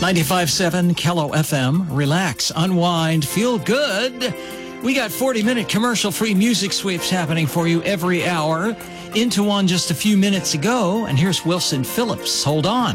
95.7 Kello FM. Relax, unwind, feel good. We got 40-minute commercial-free music sweeps happening for you every hour. Into one just a few minutes ago. And here's Wilson Phillips. Hold on.